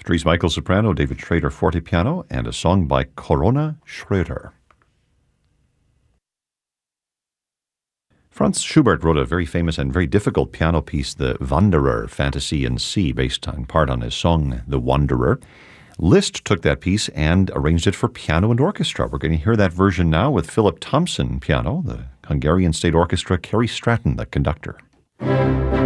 Dries Michael soprano, David Schrader fortepiano, and a song by Corona Schröder. Franz Schubert wrote a very famous and very difficult piano piece, the Wanderer Fantasy in C, based in part on his song, The Wanderer. Liszt took that piece and arranged it for piano and orchestra. We're going to hear that version now with Philip Thompson piano, the Hungarian State Orchestra, Kerry Stratton, the conductor.